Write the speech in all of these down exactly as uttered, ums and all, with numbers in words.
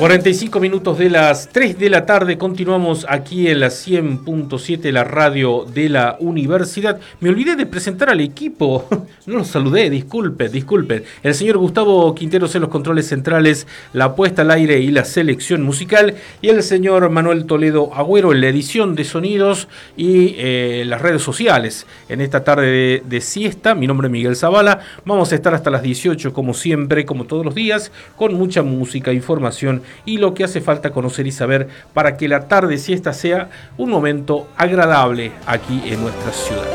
cuarenta y cinco minutos de las tres de la tarde, continuamos aquí en la cien punto siete, la radio de la universidad. Me olvidé de presentar al equipo, no los saludé, disculpen, disculpen. El señor Gustavo Quinteros en los controles centrales, la puesta al aire y la selección musical, y el señor Manuel Toledo Agüero en la edición de sonidos y eh, las redes sociales. En esta tarde de, de siesta, mi nombre es Miguel Zavala, vamos a estar hasta las dieciocho como siempre, como todos los días, con mucha música, información y lo que hace falta conocer y saber para que la tarde siesta sea un momento agradable aquí en nuestra ciudad.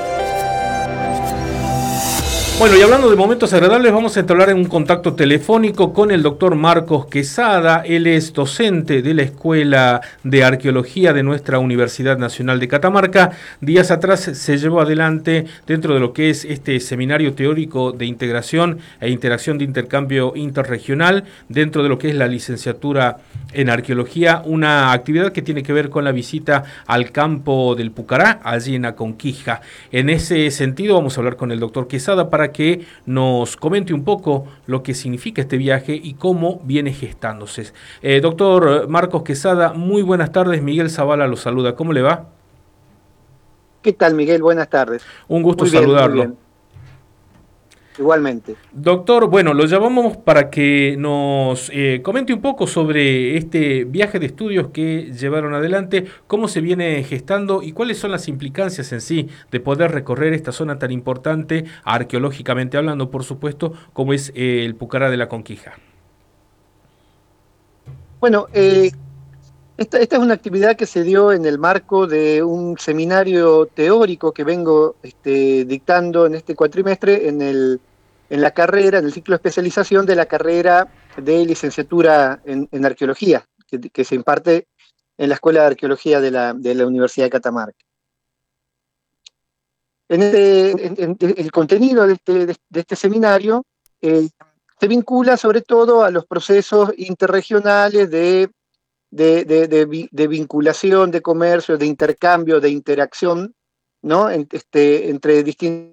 Bueno, y hablando de momentos agradables, vamos a entablar en un contacto telefónico con el doctor Marcos Quesada. Él es docente de la Escuela de Arqueología de nuestra Universidad Nacional de Catamarca. Días atrás se llevó adelante, dentro de lo que es este seminario teórico de integración e interacción de intercambio interregional, dentro de lo que es la licenciatura en Arqueología, una actividad que tiene que ver con la visita al campo del Pucará, allí en Aconquija. En ese sentido, vamos a hablar con el doctor Quesada para que nos comente un poco lo que significa este viaje y cómo viene gestándose. Eh, doctor Marcos Quesada, muy buenas tardes. Miguel Zavala lo saluda. ¿Cómo le va? ¿Qué tal, Miguel? Buenas tardes. Un gusto muy bien, saludarlo. Muy bien. Igualmente. Doctor, bueno, lo llamamos para que nos eh, comente un poco sobre este viaje de estudios que llevaron adelante, cómo se viene gestando y cuáles son las implicancias en sí de poder recorrer esta zona tan importante, arqueológicamente hablando, por supuesto, como es eh, el Pucará de la Conquija. Bueno, eh, esta, esta es una actividad que se dio en el marco de un seminario teórico que vengo este, dictando en este cuatrimestre en el en la carrera, en el ciclo de especialización de la carrera de licenciatura en, en arqueología, que, que se imparte en la Escuela de Arqueología de la, de la Universidad de Catamarca. En este, en, en, el contenido de este, de, de este seminario eh, se vincula sobre todo a los procesos interregionales de, de, de, de, de vinculación, de comercio, de intercambio, de interacción, ¿no? En, este, entre distintos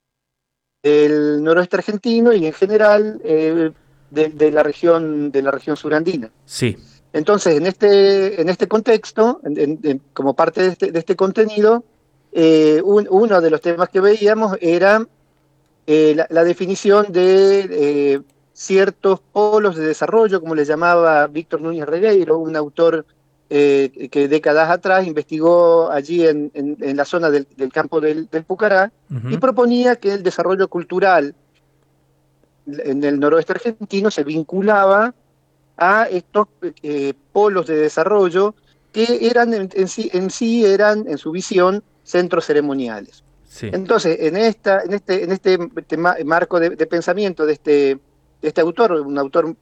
del noroeste argentino y en general eh, de, de la región de la región surandina. Sí. Entonces, en este en este contexto, en, en, en, como parte de este, de este contenido, eh, un, uno de los temas que veíamos era eh, la, la definición de eh, ciertos polos de desarrollo, como le llamaba Víctor Núñez Regueiro, un autor Eh, que décadas atrás investigó allí en, en, en la zona del, del campo del, del Pucará, uh-huh. y proponía que el desarrollo cultural en el noroeste argentino se vinculaba a estos eh, polos de desarrollo que eran en, en, sí, en sí eran, en su visión, centros ceremoniales. Sí. Entonces, en, esta, en este, en este tema, marco de, de pensamiento de este, de este autor, un autor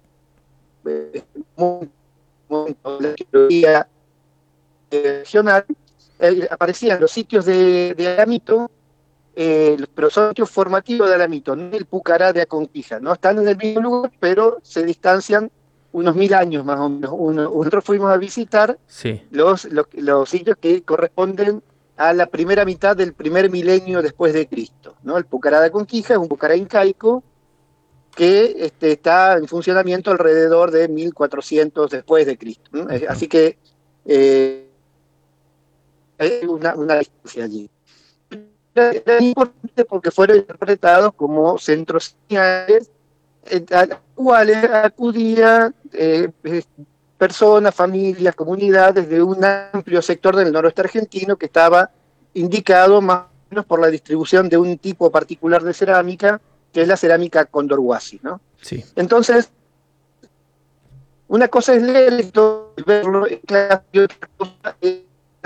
eh, muy de la arqueología regional, eh, aparecían los sitios de, de Alamito, eh, pero son sitios formativos de Alamito, no el Pucará de Aconquija, no están en el mismo lugar, pero se distancian unos mil años más o menos. Uno, nosotros fuimos a visitar sí. los, los, los sitios que corresponden a la primera mitad del primer milenio después de Cristo, ¿no? El Pucará de Aconquija es un Pucará incaico que este, está en funcionamiento alrededor de mil cuatrocientos después de Cristo. ¿no? Uh-huh. Así que eh, hay una, una distancia allí. Era importante porque fueron interpretados como centros señales a los cuales acudían eh, personas, familias, comunidades de un amplio sector del noroeste argentino que estaba indicado más o menos por la distribución de un tipo particular de cerámica, que es la cerámica Condorhuasi, ¿no? Sí. Entonces, una cosa es leer esto, verlo en clase, y otra cosa es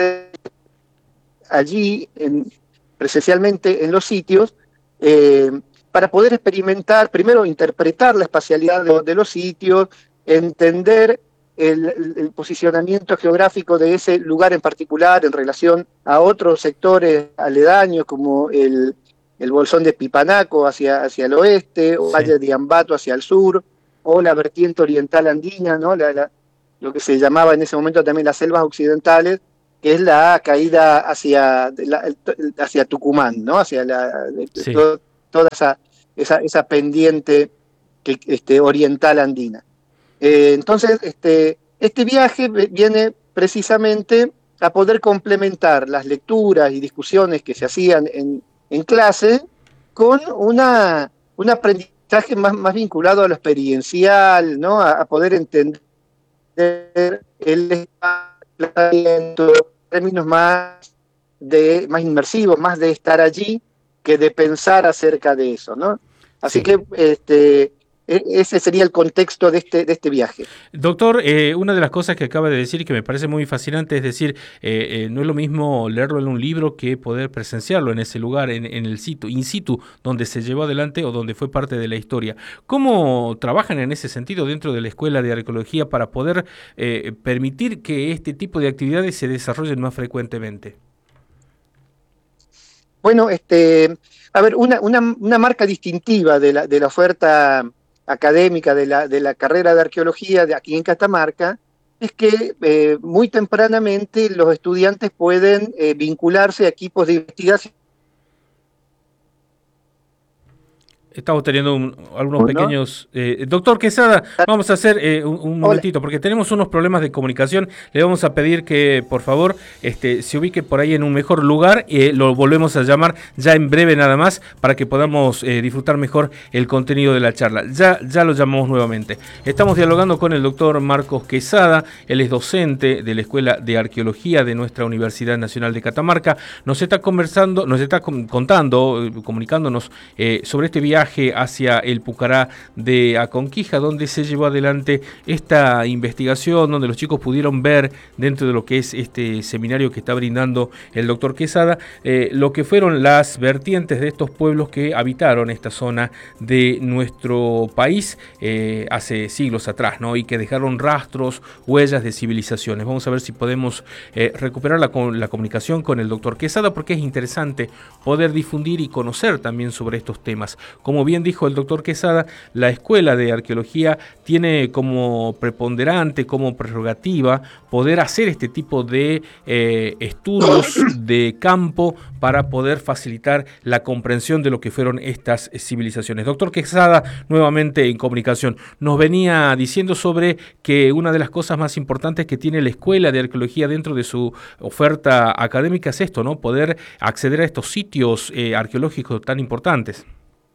allí, en, presencialmente en los sitios, eh, para poder experimentar, primero interpretar la espacialidad de, de los sitios, entender el, el, el posicionamiento geográfico de ese lugar en particular en relación a otros sectores aledaños, como el el bolsón de Pipanaco hacia, hacia el oeste, o sí. Valle de Ambato hacia el sur, o la vertiente oriental andina, ¿no? La, la, lo que se llamaba en ese momento también las selvas occidentales, que es la caída hacia, la, hacia Tucumán, ¿no? Hacia la, sí. to, toda esa, esa, esa pendiente que, este, oriental andina. Eh, entonces, este, este viaje viene precisamente a poder complementar las lecturas y discusiones que se hacían en, en clase con una, un aprendizaje más, más vinculado a lo experiencial, ¿no? A, a poder entender el planteamiento, términos más, de, más inmersivos, más de estar allí que de pensar acerca de eso, ¿no? Así Sí. que este, ese sería el contexto de este, de este viaje. Doctor, eh, una de las cosas que acaba de decir y que me parece muy fascinante es decir, eh, eh, no es lo mismo leerlo en un libro que poder presenciarlo en ese lugar, en, en el sitio, in situ, donde se llevó adelante o donde fue parte de la historia. ¿Cómo trabajan en ese sentido dentro de la Escuela de Arqueología para poder eh, permitir que este tipo de actividades se desarrollen más frecuentemente? Bueno, este, a ver, una, una, una marca distintiva de la, de la oferta académica de la, de la carrera de arqueología de aquí en Catamarca es que eh, muy tempranamente los estudiantes pueden eh, vincularse a equipos de investigación, Estamos teniendo un- algunos ¿no? pequeños... Eh, doctor Quesada, vamos a hacer eh, un, un Hola. momentito, porque tenemos unos problemas de comunicación. Le vamos a pedir que, por favor, este, se ubique por ahí en un mejor lugar. Eh, lo volvemos a llamar ya en breve nada más, para que podamos eh, disfrutar mejor el contenido de la charla. Ya, ya lo llamamos nuevamente. Estamos dialogando con el doctor Marcos Quesada. Él es docente de la Escuela de Arqueología de nuestra Universidad Nacional de Catamarca. Nos está conversando, nos está contando, comunicándonos eh, sobre este viaje hacia el Pucará de Aconquija, donde se llevó adelante esta investigación, donde los chicos pudieron ver dentro de lo que es este seminario que está brindando el doctor Quesada, eh, lo que fueron las vertientes de estos pueblos que habitaron esta zona de nuestro país eh, hace siglos atrás, ¿no? Y que dejaron rastros, huellas de civilizaciones. Vamos a ver si podemos eh, recuperar la, la comunicación con el doctor Quesada, porque es interesante poder difundir y conocer también sobre estos temas. Como bien dijo el doctor Quesada, la Escuela de Arqueología tiene como preponderante, como prerrogativa, poder hacer este tipo de eh, estudios de campo para poder facilitar la comprensión de lo que fueron estas civilizaciones. Doctor Quesada, nuevamente en comunicación, nos venía diciendo sobre que una de las cosas más importantes que tiene la Escuela de Arqueología dentro de su oferta académica es esto, ¿no? Poder acceder a estos sitios eh, arqueológicos tan importantes.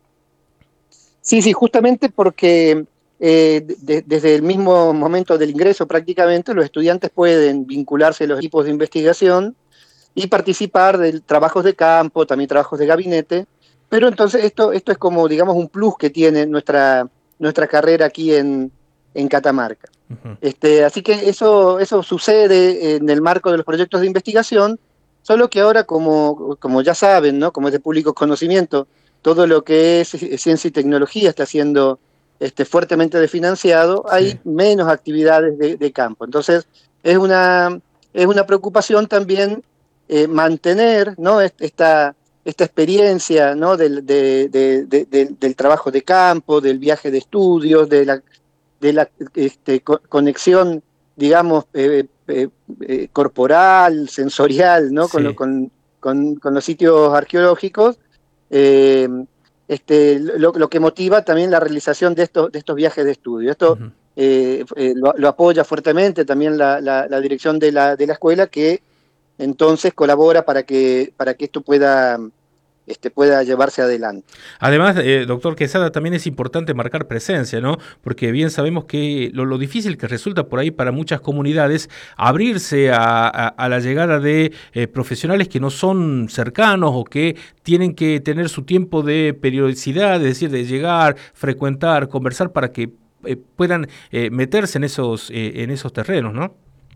Sí, sí, justamente porque eh, de, desde el mismo momento del ingreso prácticamente los estudiantes pueden vincularse a los equipos de investigación y participar de trabajos de campo, también trabajos de gabinete, pero entonces esto, esto es como, digamos, un plus que tiene nuestra, nuestra carrera aquí en, en Catamarca. Uh-huh. Este, así que eso, eso sucede en el marco de los proyectos de investigación, solo que ahora, como, como ya saben, ¿no? Como es de público conocimiento, todo lo que es ciencia y tecnología está siendo este, fuertemente desfinanciado, Sí. hay menos actividades de, de campo. Entonces, es una, es una preocupación también eh, mantener, ¿no? esta, esta experiencia, ¿no? del, de, de, de, de, del trabajo de campo, del viaje de estudios, de la, de la este, co conexión, digamos, eh, eh, eh, corporal, sensorial, ¿no? con, lo, Sí. con, con, con los sitios arqueológicos. Eh, este, lo, lo, que motiva también la realización de estos, de estos viajes de estudio. Esto Uh-huh. eh, eh, lo, lo, apoya fuertemente también la, la, la dirección de la, de la escuela, que entonces colabora para que, para que esto pueda, este, pueda llevarse adelante. Además, eh, doctor Quesada, también es importante marcar presencia, ¿no? Porque bien sabemos que lo, lo difícil que resulta por ahí para muchas comunidades abrirse a, a, a la llegada de eh, profesionales que no son cercanos o que tienen que tener su tiempo de periodicidad, es decir, de llegar, frecuentar, conversar para que eh, puedan eh, meterse en esos, eh, en esos terrenos, ¿no?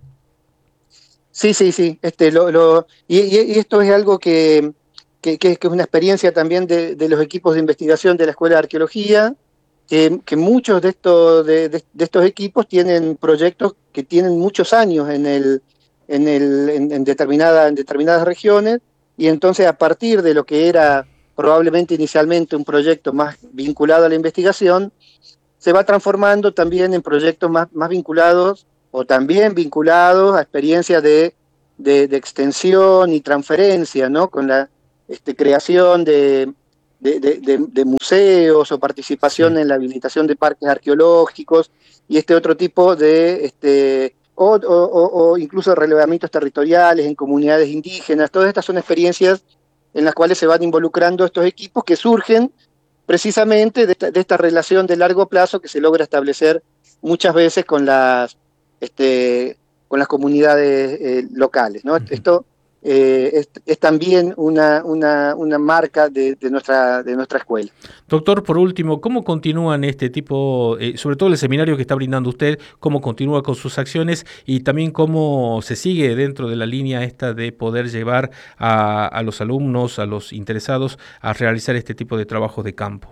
Sí, sí, sí. Este, lo, lo, y, y esto es algo que, que, que, es una experiencia también de, de los equipos de investigación de la Escuela de Arqueología, que, que muchos de estos, de, de, de estos equipos tienen proyectos que tienen muchos años en, el, en, el, en, en, determinada, en determinadas regiones, y entonces a partir de lo que era probablemente inicialmente un proyecto más vinculado a la investigación, se va transformando también en proyectos más, más vinculados o también vinculados a experiencias de, de, de extensión y transferencia, ¿no? Con la este, creación de, de, de, de, de museos o participación sí. en la habilitación de parques arqueológicos y este otro tipo de, este, o, o, o incluso relevamientos territoriales en comunidades indígenas. Todas estas son experiencias en las cuales se van involucrando estos equipos que surgen precisamente de esta, de esta relación de largo plazo que se logra establecer muchas veces con las, este, con las comunidades eh, locales, ¿no? Uh-huh. Esto eh, es, es también una, una, una marca de, de, nuestra, de nuestra escuela. Doctor, por último, ¿cómo continúan este tipo, eh, sobre todo el seminario que está brindando usted, cómo continúa con sus acciones y también cómo se sigue dentro de la línea esta de poder llevar a, a los alumnos, a los interesados a realizar este tipo de trabajos de campo?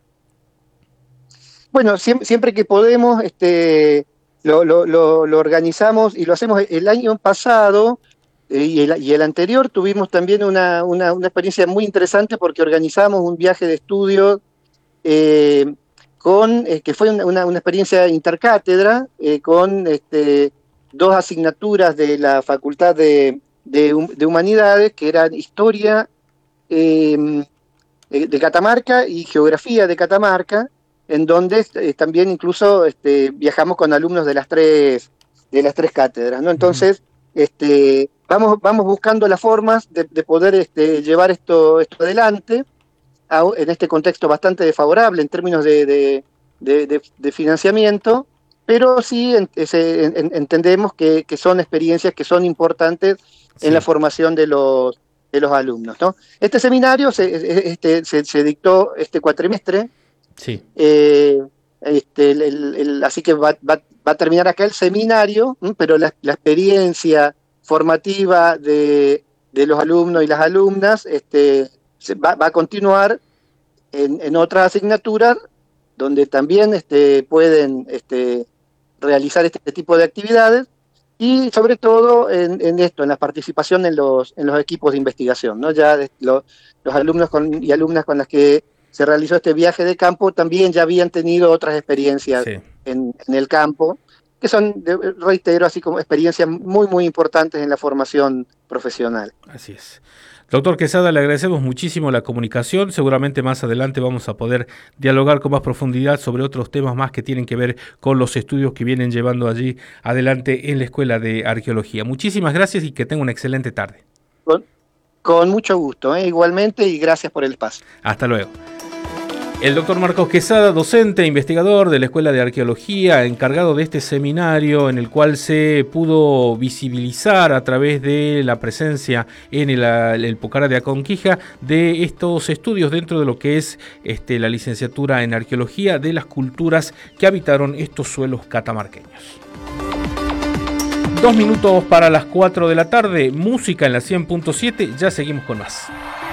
Bueno, siempre, siempre que podemos, este, lo, lo, lo, lo organizamos y lo hacemos. El año pasado eh, y, el, y el anterior tuvimos también una, una, una experiencia muy interesante porque organizamos un viaje de estudio eh, con, eh, que fue una, una, una experiencia intercátedra eh, con este, dos asignaturas de la Facultad de, de, de Humanidades, que eran Historia eh, de Catamarca y Geografía de Catamarca, en donde eh, también incluso este, viajamos con alumnos de las tres, de las tres cátedras, ¿no? Entonces, este, vamos, vamos buscando las formas de, de poder este, llevar esto, esto adelante, a, en este contexto bastante desfavorable en términos de, de, de, de, de financiamiento, pero sí en, ese, en, entendemos que, que son experiencias que son importantes sí. en la formación de los, de los alumnos, ¿no? Este seminario se, este, se, se dictó este cuatrimestre. Sí. Eh, este, el, el, el, así que va, va, va a terminar acá el seminario, pero la, la experiencia formativa de, de los alumnos y las alumnas este, se va, va a continuar en, en otras asignaturas donde también este, pueden este, realizar este tipo de actividades y sobre todo en, en esto, en la participación en los, en los equipos de investigación, ¿no? Ya de, lo, los alumnos con, y alumnas con las que se realizó este viaje de campo también ya habían tenido otras experiencias sí. en, en el campo, que son, reitero, así como experiencias muy, muy importantes en la formación profesional. Así es. Doctor Quesada, le agradecemos muchísimo la comunicación. Seguramente más adelante vamos a poder dialogar con más profundidad sobre otros temas más que tienen que ver con los estudios que vienen llevando allí adelante en la Escuela de Arqueología. Muchísimas gracias y que tenga una excelente tarde. Con, con mucho gusto, ¿eh? Igualmente, y gracias por el espacio. Hasta luego. El doctor Marcos Quesada, docente e investigador de la Escuela de Arqueología, encargado de este seminario en el cual se pudo visibilizar a través de la presencia en el, el Pucará de Aconquija de estos estudios dentro de lo que es este, la licenciatura en Arqueología de las culturas que habitaron estos suelos catamarqueños. Dos minutos para las cuatro de la tarde, música en la cien punto siete, ya seguimos con más.